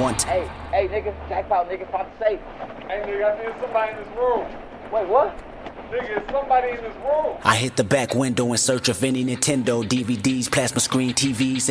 want. Hey, nigga, jackpot, nigga, find the safe. Hey, nigga, I think somebody in this room. Wait, what? Nigga, is somebody in this room. I hit the back window in search of any Nintendo DVDs, plasma screen TVs,